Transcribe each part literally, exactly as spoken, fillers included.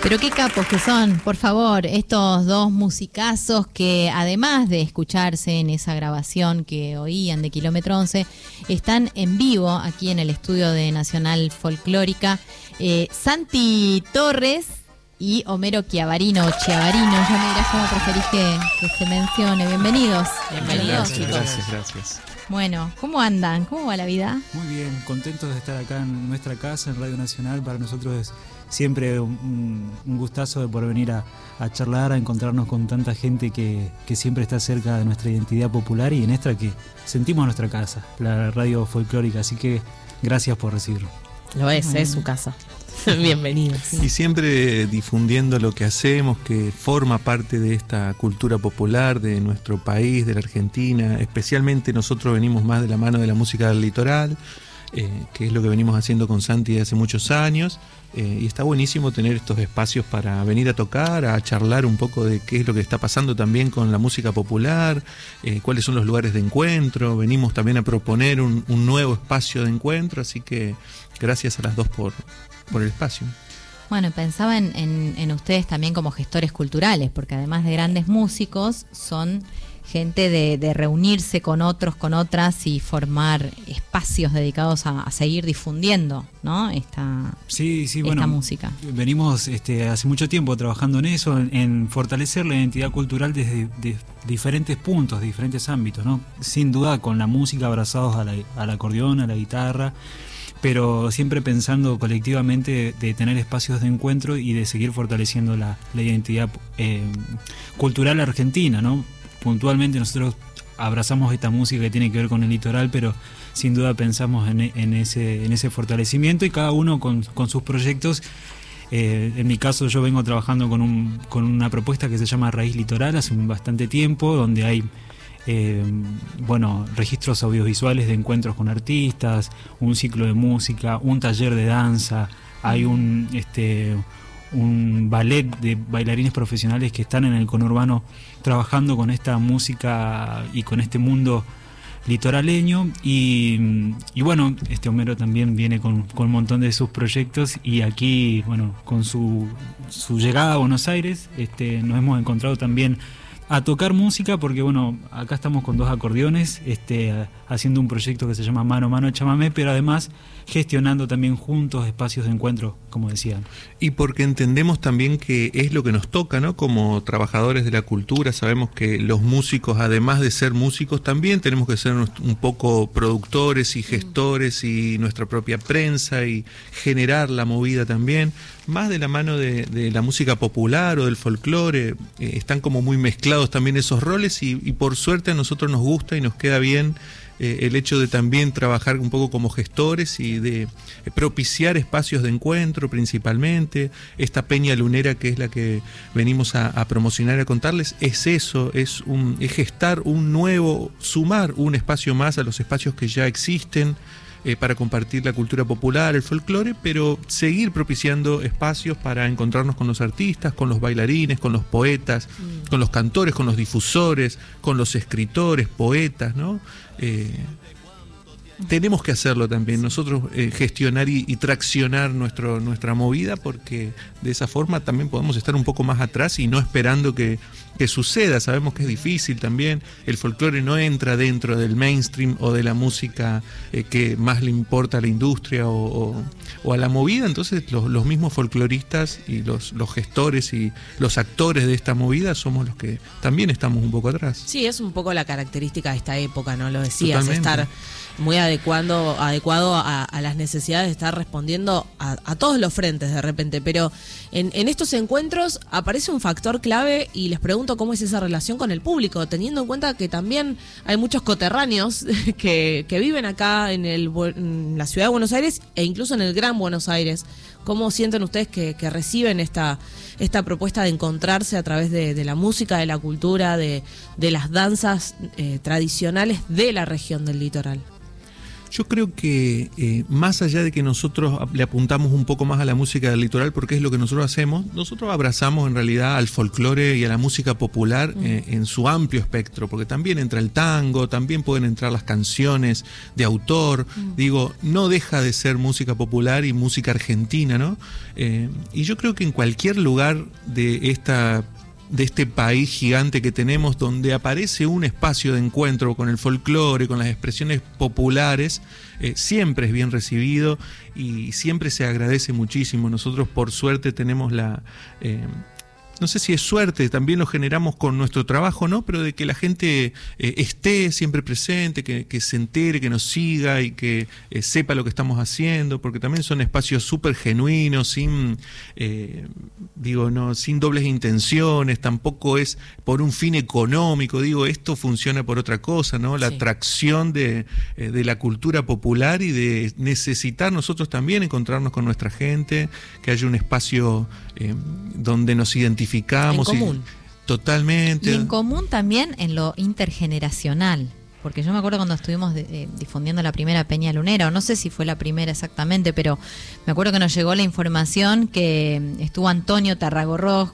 Pero qué capos que son, por favor, estos dos musicazos que además de escucharse en esa grabación que oían de Kilómetro once, están en vivo aquí en el estudio de Nacional Folclórica. Eh, Santi Torres y Homero Chiavarino, Chiavarino, ya me dirás cómo preferís que, que se mencione. Bienvenidos. Bienvenidos, gracias, chicos. Gracias, gracias. Bueno, ¿cómo andan? ¿Cómo va la vida? Muy bien, contentos de estar acá en nuestra casa, en Radio Nacional. Para nosotros es siempre un, un gustazo de poder venir a, a charlar, a encontrarnos con tanta gente que, que siempre está cerca de nuestra identidad popular y en esta que sentimos nuestra casa, la radio folclórica. Así que gracias por recibirnos. Lo es, bueno. Es su casa. Bienvenidos. Sí. Y siempre difundiendo lo que hacemos, que forma parte de esta cultura popular de nuestro país, de la Argentina. Especialmente nosotros venimos más de la mano de la música del litoral, eh, que es lo que venimos haciendo con Santi de hace muchos años. Eh, y está buenísimo tener estos espacios para venir a tocar, a charlar un poco de qué es lo que está pasando también con la música popular, eh, cuáles son los lugares de encuentro. Venimos también a proponer un, un nuevo espacio de encuentro, así que gracias a las dos por, por el espacio. Bueno, pensaba en, en, en ustedes también como gestores culturales, porque además de grandes músicos, son gente de, de reunirse con otros, con otras y formar espacios dedicados a, a seguir difundiendo, ¿no? Esta, sí, sí, esta bueno, música. Venimos este, hace mucho tiempo trabajando en eso, en, en fortalecer la identidad cultural desde de diferentes puntos, de diferentes ámbitos, ¿no? Sin duda con la música abrazados a la, al acordeón, a la guitarra, pero siempre pensando colectivamente de, de tener espacios de encuentro y de seguir fortaleciendo la, la identidad eh, cultural argentina, ¿no? Puntualmente nosotros abrazamos esta música que tiene que ver con el litoral, pero sin duda pensamos en, en, ese, en ese fortalecimiento y cada uno con, con sus proyectos. Eh, en mi caso yo vengo trabajando con, un, con una propuesta que se llama Raíz Litoral hace bastante tiempo, donde hay eh, bueno, registros audiovisuales de encuentros con artistas, un ciclo de música, un taller de danza, hay un... este un ballet de bailarines profesionales que están en el conurbano trabajando con esta música y con este mundo litoraleño y, y bueno, este Homero también viene con, con un montón de sus proyectos y aquí, bueno, con su, su llegada a Buenos Aires este, nos hemos encontrado también a tocar música porque bueno, acá estamos con dos acordeones este, haciendo un proyecto que se llama Mano a Mano Chamamé, pero además gestionando también juntos espacios de encuentro, como decían. Y porque entendemos también que es lo que nos toca, ¿no? Como trabajadores de la cultura, sabemos que los músicos, además de ser músicos, también tenemos que ser un poco productores y gestores y nuestra propia prensa y generar la movida también, más de la mano de, de la música popular o del folclore, eh, están como muy mezclados también esos roles y, y por suerte a nosotros nos gusta y nos queda bien Eh, el hecho de también trabajar un poco como gestores y de eh, propiciar espacios de encuentro principalmente. Esta Peña Lunera, que es la que venimos a, a promocionar y a contarles, es eso, es, un, es gestar un nuevo, sumar un espacio más a los espacios que ya existen eh, para compartir la cultura popular, el folclore, pero seguir propiciando espacios para encontrarnos con los artistas, con los bailarines, con los poetas, mm. con los cantores, con los difusores, con los escritores, poetas, ¿no? Eh, tenemos que hacerlo también nosotros, eh, gestionar y, y traccionar nuestro, nuestra movida, porque de esa forma también podemos estar un poco más atrás y no esperando que, que suceda. Sabemos que es difícil también, el folclore no entra dentro del mainstream o de la música eh, que más le importa a la industria o, o, o a la movida, entonces los, los mismos folcloristas y los, los gestores y los actores de esta movida somos los que también estamos un poco atrás. Sí, es un poco la característica de esta época, ¿no? Lo decías, Totalmente. Estar muy adecuando, adecuado a, a las necesidades de estar respondiendo a, a todos los frentes de repente, pero en, en estos encuentros aparece un factor clave y les pregunto cómo es esa relación con el público, teniendo en cuenta que también hay muchos coterráneos que, que viven acá en, el, en la ciudad de Buenos Aires e incluso en el Gran Buenos Aires. ¿Cómo sienten ustedes que, que reciben esta, esta propuesta de encontrarse a través de, de la música, de la cultura, de, de las danzas eh, tradicionales de la región del litoral? Yo creo que eh, más allá de que nosotros le apuntamos un poco más a la música del litoral, porque es lo que nosotros hacemos, nosotros abrazamos en realidad al folclore y a la música popular mm. eh, en su amplio espectro, porque también entra el tango, también pueden entrar las canciones de autor, mm. digo, no deja de ser música popular y música argentina, ¿no? Eh, y yo creo que en cualquier lugar de esta de este país gigante que tenemos, donde aparece un espacio de encuentro con el folclore, con las expresiones populares, eh, siempre es bien recibido y siempre se agradece muchísimo. Nosotros por suerte tenemos la... Eh, no sé si es suerte, también lo generamos con nuestro trabajo, ¿no? Pero de que la gente eh, esté siempre presente, que, que se entere, que nos siga y que eh, sepa lo que estamos haciendo, porque también son espacios súper genuinos, sin, eh, digo, no, sin dobles intenciones, tampoco es por un fin económico, digo, esto funciona por otra cosa, ¿no? La sí. atracción de, eh, de la cultura popular y de necesitar nosotros también encontrarnos con nuestra gente, que haya un espacio eh, donde nos identifiquemos. En común. Y, totalmente. Y en común también en lo intergeneracional. Porque yo me acuerdo cuando estuvimos de, eh, difundiendo la primera Peña Lunera, o no sé si fue la primera exactamente, pero me acuerdo que nos llegó la información que estuvo Antonio Tarragorros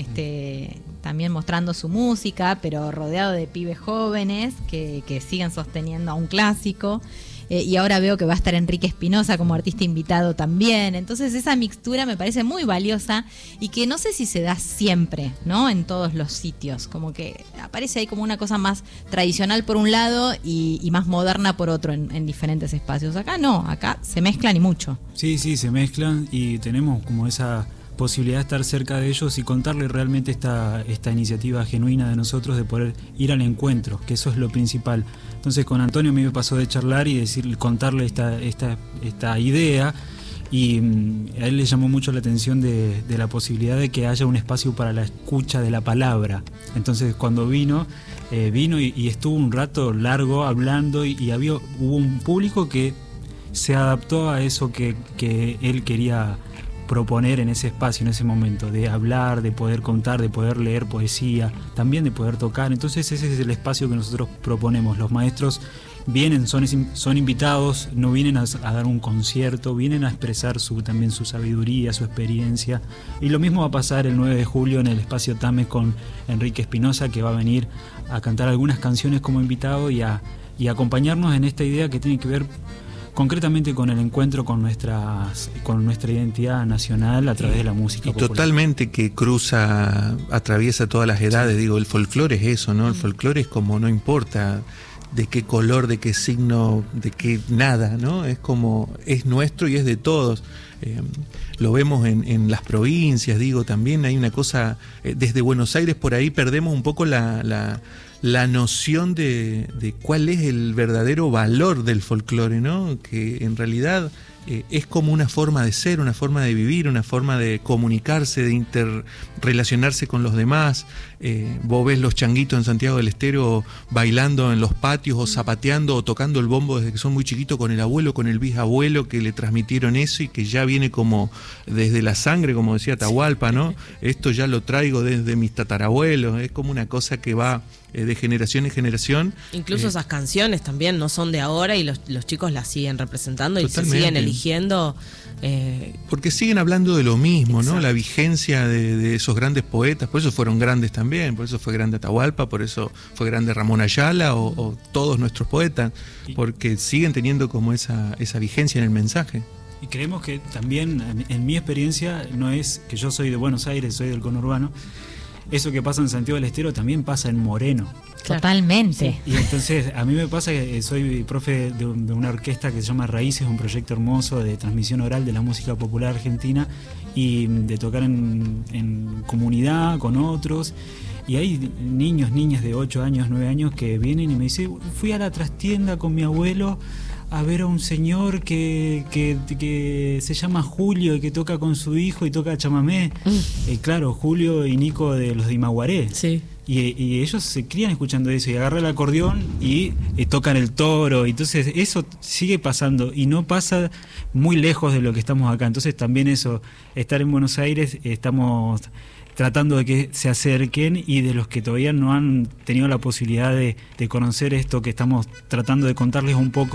este, también mostrando su música, pero rodeado de pibes jóvenes que, que siguen sosteniendo a un clásico. Eh, y ahora veo que va a estar Enrique Espinosa como artista invitado también. Entonces esa mixtura me parece muy valiosa y que no sé si se da siempre, ¿no? En todos los sitios. Como que aparece ahí como una cosa más tradicional por un lado y, y más moderna por otro en, en diferentes espacios. Acá no, acá se mezclan y mucho. Sí, sí, se mezclan y tenemos como esa posibilidad de estar cerca de ellos y contarle realmente esta, esta iniciativa genuina de nosotros de poder ir al encuentro, que eso es lo principal. Entonces con Antonio a mí me pasó de charlar y decir, contarle esta, esta, esta idea y um, a él le llamó mucho la atención de, de la posibilidad de que haya un espacio para la escucha de la palabra. Entonces cuando vino, eh, vino y, y estuvo un rato largo hablando y, y había, hubo un público que se adaptó a eso que, que él quería proponer en ese espacio, en ese momento, de hablar, de poder contar, de poder leer poesía, también de poder tocar. Entonces ese es el espacio que nosotros proponemos. Los maestros vienen, son, son invitados, no vienen a, a dar un concierto, vienen a expresar su, también su sabiduría, su experiencia. Y lo mismo va a pasar el nueve de julio en el espacio Tames con Enrique Espinosa, que va a venir a cantar algunas canciones como invitado y a, y a acompañarnos en esta idea que tiene que ver concretamente con el encuentro con nuestras con nuestra identidad nacional a través de la música y popular. Totalmente, que cruza, atraviesa todas las edades. Sí. Digo, el folclore es eso, ¿no? El folclore es como, no importa de qué color, de qué signo, de qué nada, ¿no? Es como, es nuestro y es de todos. Eh, lo vemos en, en las provincias, digo, también hay una cosa, eh, desde Buenos Aires por ahí perdemos un poco la... la la noción de, de cuál es el verdadero valor del folclore, ¿no? Que en realidad eh, es como una forma de ser, una forma de vivir, una forma de comunicarse, de interrelacionarse con los demás. Eh, vos ves los changuitos en Santiago del Estero bailando en los patios o zapateando o tocando el bombo desde que son muy chiquitos con el abuelo, con el bisabuelo que le transmitieron eso y que ya viene como desde la sangre, como decía Atahualpa, ¿no? Esto ya lo traigo desde mis tatarabuelos, es como una cosa que va eh, de generación en generación. Incluso eh, esas canciones también no son de ahora y los, los chicos las siguen representando y totalmente. Se siguen eligiendo. Eh, Porque siguen hablando de lo mismo, exacto, ¿no? La vigencia de, de esos grandes poetas, por eso fueron grandes también, por eso fue grande Atahualpa, por eso fue grande Ramón Ayala o, o todos nuestros poetas, porque siguen teniendo como esa, esa vigencia en el mensaje. Y creemos que también, en, en mi experiencia, no es que yo soy de Buenos Aires, soy del conurbano, eso que pasa en Santiago del Estero también pasa en Moreno. Totalmente. Sí. Y entonces a mí me pasa que soy profe de, de una orquesta que se llama Raíces, un proyecto hermoso de transmisión oral de la música popular argentina y de tocar en, en comunidad con otros. Y hay niños, niñas de ocho años, nueve años que vienen y me dicen, fui a la trastienda con mi abuelo a ver a un señor que, que, que se llama Julio y que toca con su hijo y toca chamamé. Mm. Eh, claro, Julio y Nico de los de Imaguaré. Sí. Y, y ellos se crían escuchando eso y agarran el acordeón y, y tocan el toro. Entonces eso sigue pasando y no pasa muy lejos de lo que estamos acá. Entonces también eso, estar en Buenos Aires, estamos tratando de que se acerquen, y de los que todavía no han tenido la posibilidad de, de conocer esto que estamos tratando de contarles un poco,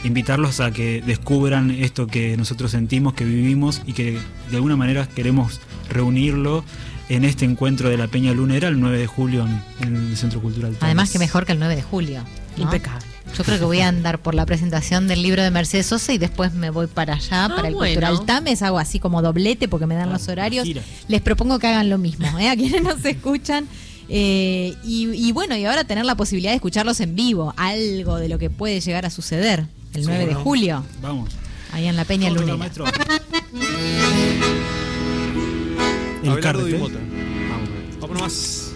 invitarlos a que descubran esto que nosotros sentimos, que vivimos y que de alguna manera queremos reunirlo en este encuentro de la Peña Lunera el nueve de julio en, en el Centro Cultural Tames. Además que mejor que el nueve de julio, ¿no? Impecable. Yo creo que voy a andar por la presentación del libro de Mercedes Sosa y después me voy para allá, Ah, para el bueno. Cultural Tames, hago así como doblete porque me dan Ah, los horarios. gira. Les propongo que hagan lo mismo, ¿eh? A quienes nos escuchan. Eh, y, y bueno, y ahora tener la posibilidad de escucharlos en vivo, algo de lo que puede llegar a suceder el nueve de ¿no? julio, Vamos. ahí en la Peña Vamos, Lunera. maestro. Abelardo El Di carte. Mota. Vamos, vámonos más.